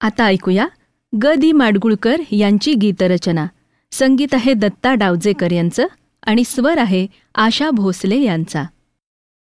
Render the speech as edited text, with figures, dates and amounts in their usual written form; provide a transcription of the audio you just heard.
आता ऐकूया ग दी माडगुळकर यांची गीतरचना. संगीत आहे दत्ता डावजेकर यांचं आणि स्वर आहे आशा भोसले यांचा.